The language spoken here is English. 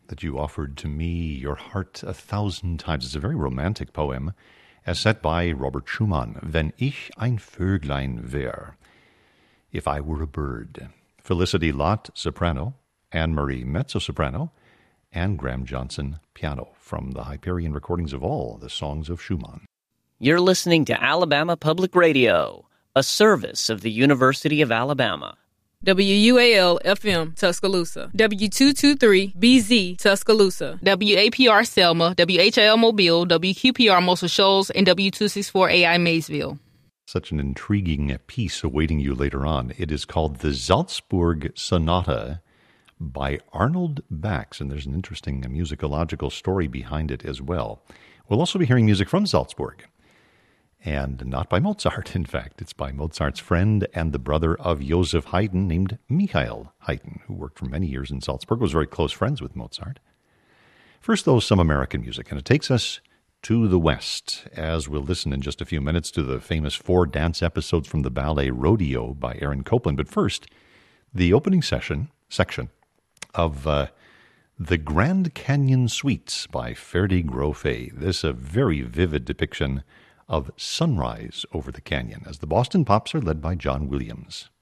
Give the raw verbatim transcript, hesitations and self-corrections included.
that you offered to me your heart a thousand times. It's a very romantic poem, as set by Robert Schumann. Wenn ich ein Vöglein wär, if I were a bird. Felicity Lott, soprano, Anne-Marie, mezzo-soprano, and Graham Johnson, piano, from the Hyperion recordings of all the songs of Schumann. You're listening to Alabama Public Radio, a service of the University of Alabama. W U A L F M Tuscaloosa, W two twenty-three B Z Tuscaloosa, W A P R Selma, W H L Mobile, W Q P R Muscle Shoals, and W two sixty-four A I Maysville. Such an intriguing piece awaiting you later on. It is called the Salzburg Sonata by Arnold Bax, and there's an interesting musicological story behind it as well. We'll also be hearing music from Salzburg. And not by Mozart, in fact. It's by Mozart's friend and the brother of Joseph Haydn named Michael Haydn, who worked for many years in Salzburg, was very close friends with Mozart. First, though, some American music, and it takes us to the West, as we'll listen in just a few minutes to the famous four dance episodes from the ballet Rodeo by Aaron Copland. But first, the opening session section of uh, The Grand Canyon Suites by Ferdi Grofé. This is a very vivid depiction of sunrise over the canyon, as the Boston Pops are led by John Williams.